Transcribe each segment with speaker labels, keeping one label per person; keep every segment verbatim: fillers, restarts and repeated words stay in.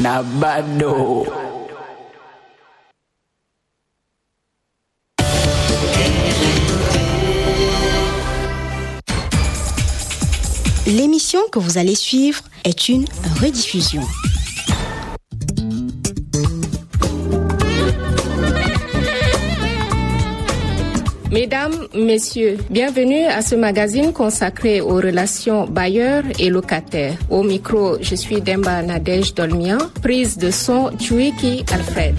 Speaker 1: Nabado.
Speaker 2: L'émission que vous allez suivre est une rediffusion.
Speaker 3: Mesdames, Messieurs, bienvenue à ce magazine consacré aux relations bailleurs et locataires. Au micro, je suis Demba Nadej Dolmian, prise de son Chuiki Alfred.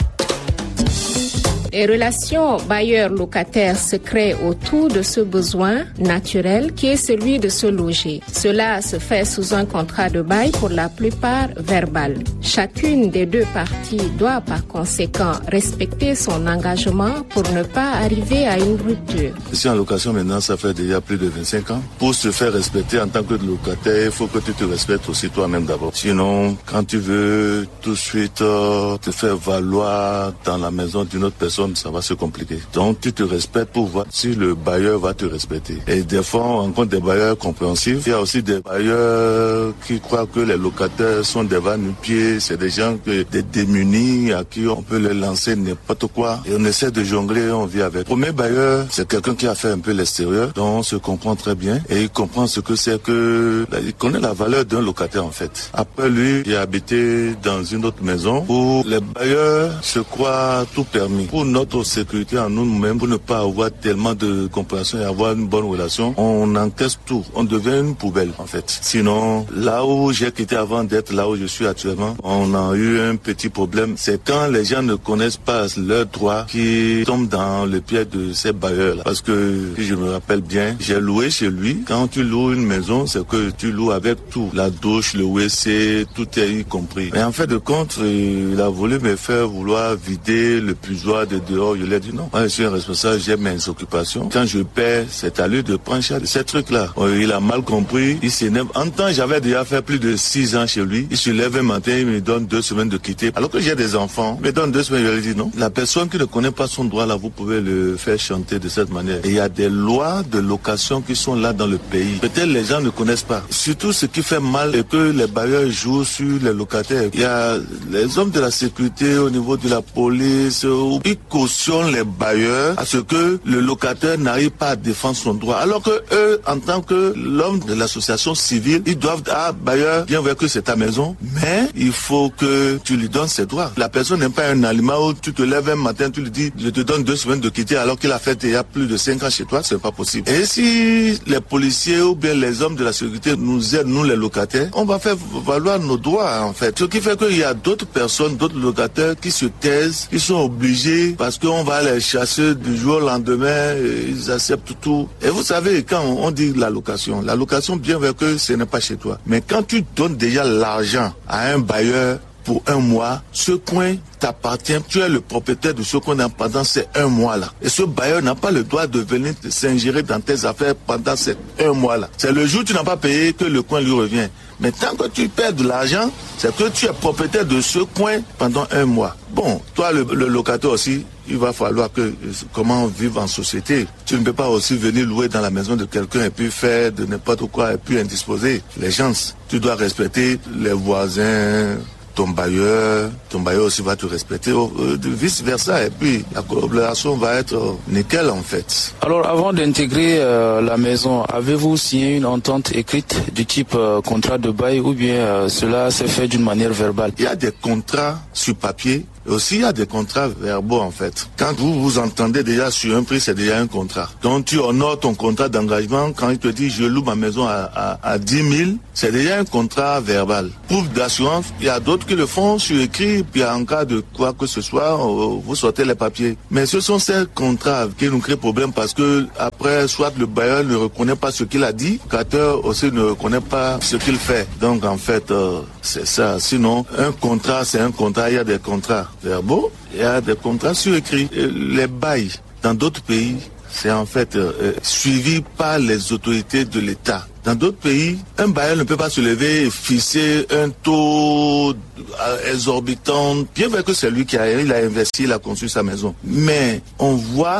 Speaker 3: Les relations bailleurs-locataires se créent autour de ce besoin naturel qui est celui de se loger. Cela se fait sous un contrat de bail pour la plupart verbal. Chacune des deux parties doit par conséquent respecter son engagement pour ne pas arriver à une rupture.
Speaker 4: Je suis en location maintenant, ça fait déjà plus de vingt-cinq ans. Pour se faire respecter en tant que locataire, il faut que tu te respectes aussi toi-même d'abord. Sinon, quand tu veux tout de suite euh, te faire valoir dans la maison d'une autre personne, ça va se compliquer. Donc tu te respectes pour voir si le bailleur va te respecter. Et des fois on rencontre des bailleurs compréhensifs. Il y a aussi des bailleurs qui croient que les locataires sont des va-nu-pieds, c'est des gens que, des démunis à qui on peut les lancer n'importe quoi. Et on essaie de jongler, on vit avec. Le premier bailleur, c'est quelqu'un qui a fait un peu l'extérieur, donc on se comprend très bien et il comprend ce que c'est que... Il connaît la valeur d'un locataire en fait. Après lui, il a habité dans une autre maison où les bailleurs se croient tout permis. Pour notre sécurité en nous-mêmes, pour ne pas avoir tellement de compréhension et avoir une bonne relation, on encaisse tout. On devient une poubelle, en fait. Sinon, là où j'ai quitté avant d'être là où je suis actuellement, on a eu un petit problème. C'est quand les gens ne connaissent pas leurs droits qui tombent dans le pied de ces bailleurs-là. Parce que, si je me rappelle bien, j'ai loué chez lui. Quand tu loues une maison, c'est que tu loues avec tout. La douche, le W C, tout est y compris. Mais en fait de compte, il a voulu me faire vouloir vider le puisoir de dehors. Je lui ai dit non. Moi, je suis un responsable, j'ai mes occupations. Quand je paie, c'est à lui de prendre charge de ces trucs-là. Il a mal compris, il s'énerve. En temps, j'avais déjà fait plus de six ans chez lui. Il se lève un matin, il me donne deux semaines de quitter. Alors que j'ai des enfants, il me donne deux semaines, je lui ai dit non. La personne qui ne connaît pas son droit, là, vous pouvez le faire chanter de cette manière. Et il y a des lois de location qui sont là dans le pays. Peut-être les gens ne connaissent pas. Surtout ce qui fait mal est que les bailleurs jouent sur les locataires. Il y a les hommes de la sécurité au niveau de la police, ils cautionnent les bailleurs à ce que le locataire n'arrive pas à défendre son droit. Alors que eux, en tant que l'homme de l'association civile, ils doivent, ah, bailleur, bien voir que c'est ta maison, mais il faut que tu lui donnes ses droits. La personne n'est pas un aliment où tu te lèves un matin, tu lui dis, je te donne deux semaines de quitter alors qu'il a fait il y a plus de cinq ans chez toi, c'est pas possible. Et si les policiers ou bien les hommes de la sécurité nous aident, nous les locataires, on va faire valoir nos droits, en fait. Ce qui fait qu'il y a d'autres personnes, d'autres locataires qui se taisent, qui sont obligés parce qu'on va les chasser du jour au lendemain, ils acceptent tout. Et vous savez, quand on dit la location, la location, bien vrai que ce n'est pas chez toi. Mais quand tu donnes déjà l'argent à un bailleur pour un mois, ce coin t'appartient, tu es le propriétaire de ce coin pendant ces un mois-là. Et ce bailleur n'a pas le droit de venir s'ingérer dans tes affaires pendant ces un mois-là. C'est le jour où tu n'as pas payé que le coin lui revient. Mais tant que tu perds de l'argent, c'est que tu es propriétaire de ce coin pendant un mois. Bon, toi, le, le locataire aussi, il va falloir que, comment vivre en société. Tu ne peux pas aussi venir louer dans la maison de quelqu'un et puis faire de n'importe quoi et puis indisposer les gens. Tu dois respecter les voisins, ton bailleur, ton bailleur aussi va te respecter, euh, vice versa, et puis la collaboration va être euh, nickel en fait.
Speaker 5: Alors avant d'intégrer euh, la maison, avez-vous signé une entente écrite du type euh, contrat de bail ou bien euh, cela s'est fait d'une manière verbale?
Speaker 4: Il y a des contrats sur papier. Et aussi, il y a des contrats verbaux, en fait. Quand vous vous entendez déjà sur un prix, c'est déjà un contrat. Donc, tu honores ton contrat d'engagement. Quand il te dit, je loue ma maison à, à, à dix mille, c'est déjà un contrat verbal. Pour d'assurance, il y a d'autres qui le font sur écrit, puis en cas de quoi que ce soit, vous sortez les papiers. Mais ce sont ces contrats qui nous créent problème parce que, après, soit le bailleur ne reconnaît pas ce qu'il a dit, le locataire aussi ne reconnaît pas ce qu'il fait. Donc, en fait, euh, c'est ça. Sinon, un contrat, c'est un contrat. Il y a des contrats verbaux, il y a des contrats surécrits. Les bails dans d'autres pays, c'est en fait euh, suivi par les autorités de l'État. Dans d'autres pays, un bailleur ne peut pas se lever et fixer un taux exorbitant. Bien vrai que c'est lui qui a, il a investi, il a construit sa maison. Mais on voit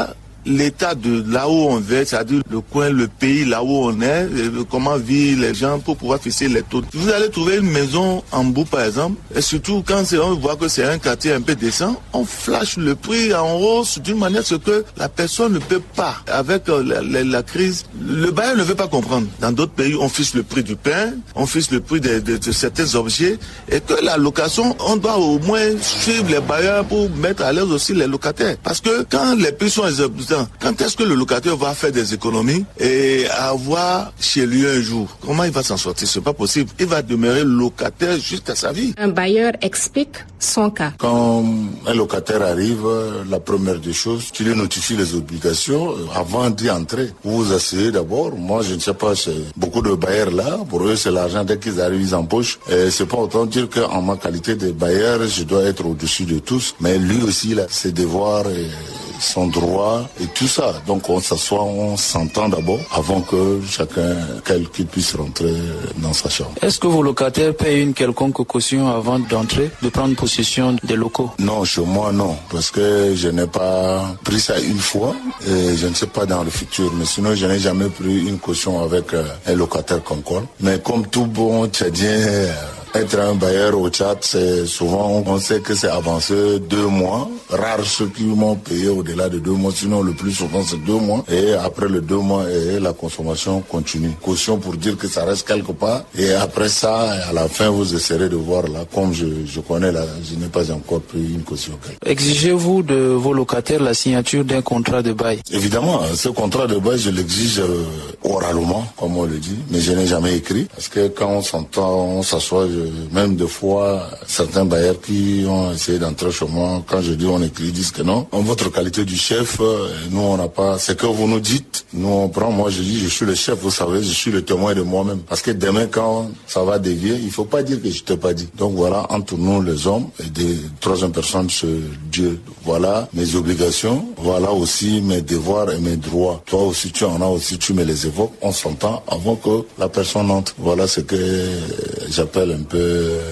Speaker 4: l'état de là où on vit, c'est-à-dire le coin, le pays, là où on est, comment vivent les gens pour pouvoir fixer les taux. Vous allez trouver une maison en bout, par exemple, et surtout quand on voit que c'est un quartier un peu décent, on flash le prix en hausse d'une manière ce que la personne ne peut pas. Avec la, la, la crise, le bailleur ne veut pas comprendre. Dans d'autres pays, on fixe le prix du pain, on fixe le prix de, de, de certains objets, et que la location, on doit au moins suivre les bailleurs pour mettre à l'aise aussi les locataires. Parce que quand les prix sont exorbitants, quand est-ce que le locataire va faire des économies et avoir chez lui un jour? Comment il va s'en sortir? C'est pas possible. Il va demeurer locataire jusqu'à sa vie.
Speaker 3: Un bailleur explique son cas.
Speaker 1: Quand un locataire arrive, la première des choses, tu lui notifies les obligations avant d'y entrer. Vous vous asseyez d'abord. Moi, je ne sais pas, c'est beaucoup de bailleurs là. Pour eux, c'est l'argent dès qu'ils arrivent, ils empochent. Et c'est pas autant dire qu'en ma qualité de bailleur, je dois être au-dessus de tous. Mais lui aussi, là, ses devoirs et son droit et tout ça. Donc on s'assoit, on s'entend d'abord avant que chacun, qu'il puisse rentrer dans sa chambre.
Speaker 5: Est-ce que vos locataires payent une quelconque caution avant d'entrer, de prendre possession des locaux?
Speaker 1: Non, chez moi non, parce que je n'ai pas pris ça une fois et je ne sais pas dans le futur. Mais sinon, je n'ai jamais pris une caution avec un locataire Concorde. Mais comme tout bon Tchadien, être un bailleur au Tchad, c'est souvent, on sait que c'est avancé deux mois. Rares ceux qui m'ont payé au-delà de deux mois, sinon le plus souvent c'est deux mois. Et après les deux mois, et la consommation continue. Caution pour dire que ça reste quelque part. Et après ça, à la fin, vous essaierez de voir là, comme je, je connais là, je n'ai pas encore pris une caution.
Speaker 5: Exigez-vous de vos locataires la signature d'un contrat de bail?
Speaker 1: Évidemment, ce contrat de bail, je l'exige euh, oralement, comme on le dit, mais je n'ai jamais écrit. Parce que quand on s'entend, on s'assoit, je même des fois, certains bailleurs qui ont essayé d'entrer chez moi, quand je dis on écrit, ils disent que non. En votre qualité du chef, nous on n'a pas... C'est que vous nous dites, nous on prend, moi je dis je suis le chef, vous savez, je suis le témoin de moi-même. Parce que demain quand ça va dévier, il ne faut pas dire que je ne t'ai pas dit. Donc voilà, entre nous les hommes, et des troisième personnes, c'est Dieu. Voilà mes obligations, voilà aussi mes devoirs et mes droits. Toi aussi tu en as aussi, tu me les évoques, on s'entend avant que la personne entre. Voilà ce que j'appelle un peu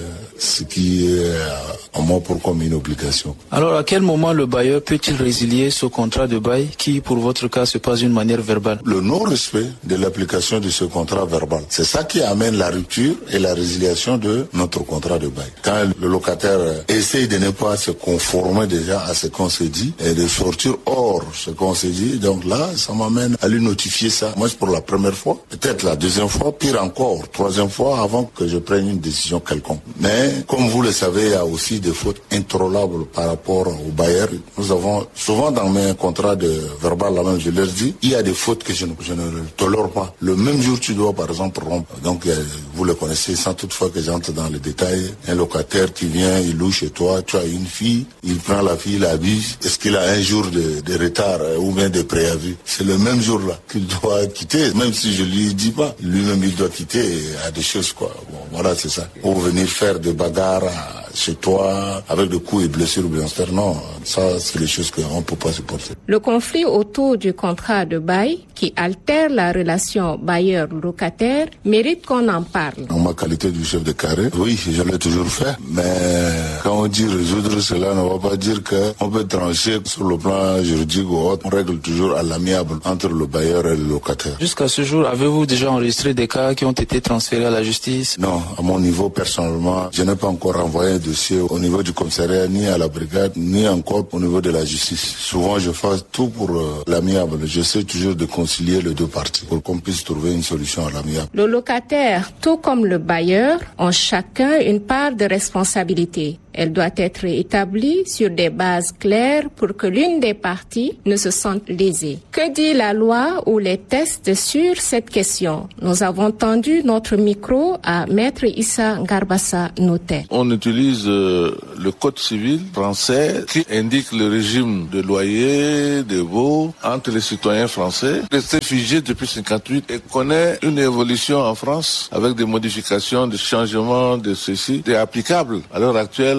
Speaker 1: ce qui est en moi pour comme une obligation.
Speaker 5: Alors à quel moment le bailleur peut-il résilier ce contrat de bail qui pour votre cas se passe d'une manière verbale?
Speaker 1: Le non-respect de l'application de ce contrat verbal. C'est ça qui amène la rupture et la résiliation de notre contrat de bail. Quand le locataire essaye de ne pas se conformer déjà à ce qu'on s'est dit et de sortir hors ce qu'on s'est dit, donc là ça m'amène à lui notifier ça. Moi c'est pour la première fois, peut-être la deuxième fois, pire encore, troisième fois avant que je prenne une décision quelconque. Mais comme vous le savez, il y a aussi des fautes intolérables par rapport aux bailleurs. Nous avons souvent dans mes contrats de verbal, là même je leur dis, il y a des fautes que je ne, je ne tolère pas. Le même jour, tu dois par exemple rompre. Donc vous le connaissez sans toutefois que j'entre dans les détails. Un locataire qui vient, il loue chez toi, tu as une fille, il prend la fille, il l'abuse. Est-ce qu'il a un jour de, de retard ou bien de préavis? C'est le même jour-là qu'il doit quitter, même si je lui dis pas. Lui-même, il doit quitter à des choses, quoi. Bon, voilà, c'est ça. Pour venir faire des bagarres chez toi avec des coups et blessures bien sûr, non, ça c'est des choses qu'on ne peut pas supporter.
Speaker 3: Le conflit autour du contrat de bail qui altère la relation bailleur-locataire mérite qu'on en parle.
Speaker 1: En ma qualité du chef de carré, oui, je l'ai toujours fait, mais quand on dit résoudre cela, ne va pas dire qu'on peut trancher sur le plan juridique ou autre. On règle toujours à l'amiable entre le bailleur et le locataire.
Speaker 5: Jusqu'à ce jour, avez-vous déjà enregistré des cas qui ont été transférés à la justice?
Speaker 1: Non, à mon niveau personnellement, je n'ai pas encore envoyé un dossier au niveau du commissariat, ni à la brigade, ni encore au niveau de la justice. Souvent, je fais tout pour euh, l'amiable. J'essaie toujours de concilier les deux parties pour qu'on puisse trouver une solution à l'amiable.
Speaker 3: Le locataire, tout comme le bailleur, ont chacun une part de responsabilité. Elle doit être établie sur des bases claires pour que l'une des parties ne se sente lésée. Que dit la loi ou les tests sur cette question? Nous avons tendu notre micro à Maître Issa Ngarbassa Noté.
Speaker 6: On utilise euh, le code civil français qui indique le régime de loyer, de baux entre les citoyens français. Resté figé depuis cinquante-huit et connaît une évolution en France avec des modifications, des changements de ceci, est applicable à l'heure actuelle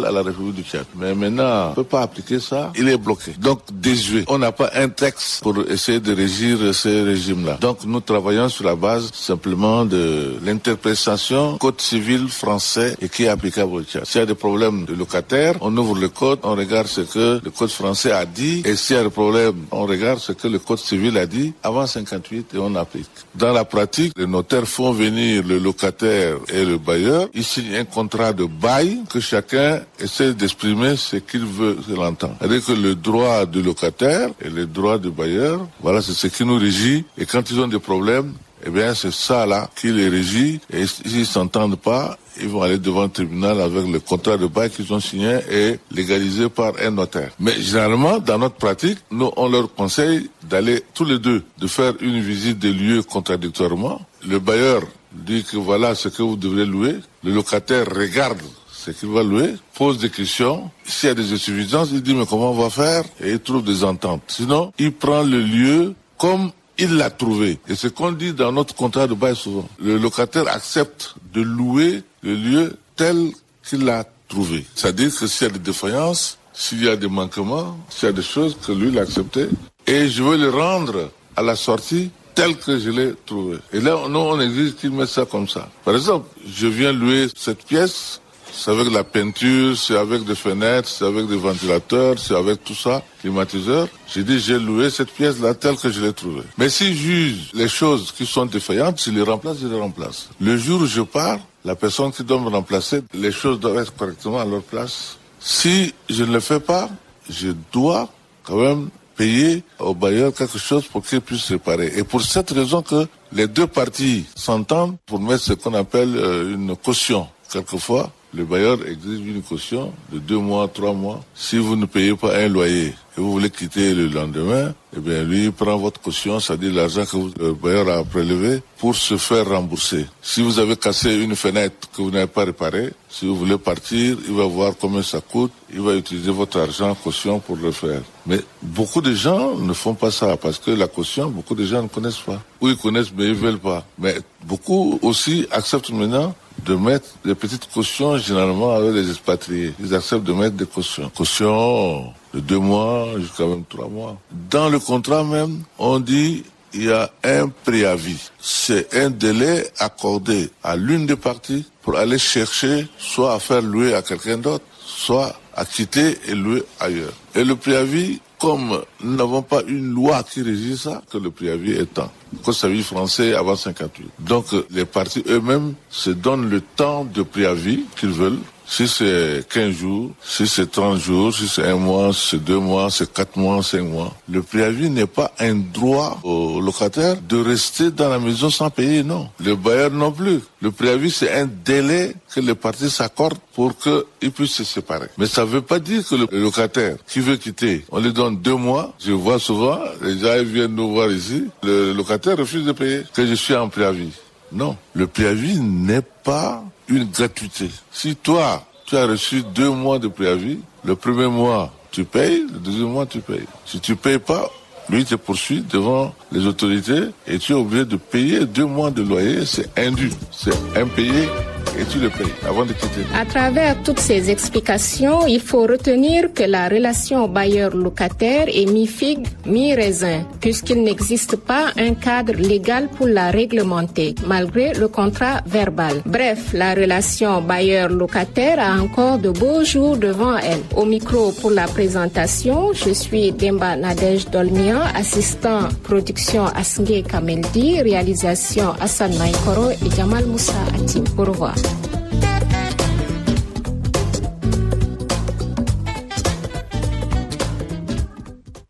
Speaker 6: à la République du Tchad. Mais maintenant, on ne peut pas appliquer ça, il est bloqué. Donc, désuet. On n'a pas un texte pour essayer de régir ces régimes-là. Donc, nous travaillons sur la base simplement de l'interprétation code civil français et qui est applicable au Tchad. S'il y a des problèmes de locataires, on ouvre le code, on regarde ce que le code français a dit, et s'il y a des problèmes, on regarde ce que le code civil a dit avant cinquante-huit et on applique. Dans la pratique, les notaires font venir le locataire et le bailleur, ils signent un contrat de bail que chacun essaie d'exprimer ce qu'il veut, ce qu'il entend. C'est-à-dire que le droit du locataire et le droit du bailleur, voilà, c'est ce qui nous régit. Et quand ils ont des problèmes, eh bien, c'est ça là qui les régit. Et s'ils ne s'entendent pas, ils vont aller devant le tribunal avec le contrat de bail qu'ils ont signé et légalisé par un notaire. Mais généralement, dans notre pratique, nous, on leur conseille d'aller tous les deux, de faire une visite des lieux contradictoirement. Le bailleur dit que voilà ce que vous devrez louer. Le locataire regarde ce qu'il va louer, pose des questions. S'il y a des insuffisances, il dit mais comment on va faire? Et il trouve des ententes. Sinon, il prend le lieu comme il l'a trouvé. Et c'est ce qu'on dit dans notre contrat de bail souvent. Le locataire accepte de louer le lieu tel qu'il l'a trouvé. C'est-à-dire que s'il y a des défaillances, s'il y a des manquements, s'il y a des choses que lui l'a accepté, et je veux le rendre à la sortie tel que je l'ai trouvé. Et là, nous, on exige qu'il mette ça comme ça. Par exemple, je viens louer cette pièce, c'est avec la peinture, c'est avec des fenêtres, c'est avec des ventilateurs, c'est avec tout ça, climatiseur. J'ai dit, j'ai loué cette pièce-là telle que je l'ai trouvée. Mais s'il juge les choses qui sont défaillantes, s'il les remplace, je les remplace. Le jour où je pars, la personne qui doit me remplacer, les choses doivent être correctement à leur place. Si je ne le fais pas, je dois quand même payer au bailleur quelque chose pour qu'il puisse réparer. Et pour cette raison que les deux parties s'entendent pour mettre ce qu'on appelle euh, une caution. Quelquefois, le bailleur exige une caution de deux mois, trois mois. Si vous ne payez pas un loyer et vous voulez quitter le lendemain, eh bien lui il prend votre caution, c'est-à-dire l'argent que vous, le bailleur a prélevé, pour se faire rembourser. Si vous avez cassé une fenêtre que vous n'avez pas réparée, si vous voulez partir, il va voir combien ça coûte, il va utiliser votre argent caution pour le faire. Mais beaucoup de gens ne font pas ça parce que la caution, beaucoup de gens ne connaissent pas. Ou ils connaissent mais ils ne veulent pas. Mais beaucoup aussi acceptent maintenant de mettre des petites cautions généralement avec les expatriés. Ils acceptent de mettre des cautions. Cautions de deux mois jusqu'à même trois mois. Dans le contrat même, on dit il y a un préavis. C'est un délai accordé à l'une des parties pour aller chercher soit à faire louer à quelqu'un d'autre, soit à quitter et louer ailleurs. Et le préavis, comme nous n'avons pas une loi qui régit ça, que le préavis est un code civil français avant cinquante-huit. Donc les partis eux-mêmes se donnent le temps de préavis qu'ils veulent. Si c'est quinze jours, si c'est trente jours, si c'est un mois, si c'est deux mois, c'est quatre mois, cinq mois. Le préavis n'est pas un droit au locataire de rester dans la maison sans payer, non. Le bailleur non plus. Le préavis, c'est un délai que les parties s'accordent pour qu'ils puissent se séparer. Mais ça ne veut pas dire que le locataire qui veut quitter, on lui donne deux mois. Je vois souvent, les gens viennent nous voir ici, le locataire refuse de payer, que je suis en préavis. Non, le préavis n'est pas une gratuité. Si toi, tu as reçu deux mois de préavis, le premier mois, tu payes, le deuxième mois, tu payes. Si tu ne payes pas, lui te poursuit devant les autorités et tu es obligé de payer deux mois de loyer. C'est indu, c'est impayé et tu le payes avant de quitter.
Speaker 3: À travers toutes ces explications, il faut retenir que la relation bailleur-locataire est mi-figue, mi-raisin, puisqu'il n'existe pas un cadre légal pour la réglementer, malgré le contrat verbal. Bref, la relation bailleur-locataire a encore de beaux jours devant elle. Au micro pour la présentation, je suis Demba Nadej Dolmian, assistant production Asnge Kameldi, réalisation Hassan Maïkoro et Jamal Moussa Atim. Au revoir.